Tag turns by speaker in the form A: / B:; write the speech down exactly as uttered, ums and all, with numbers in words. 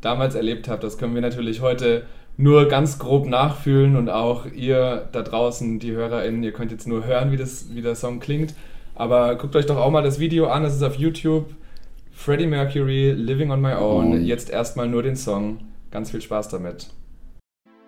A: damals erlebt habt, das können wir natürlich heute nur ganz grob nachfühlen und auch ihr da draußen, die HörerInnen, ihr könnt jetzt nur hören, wie, das, wie der Song klingt. Aber guckt euch doch auch mal das Video an, das ist auf YouTube. Freddie Mercury, Living on My Own. Jetzt erstmal nur den Song. Ganz viel Spaß damit.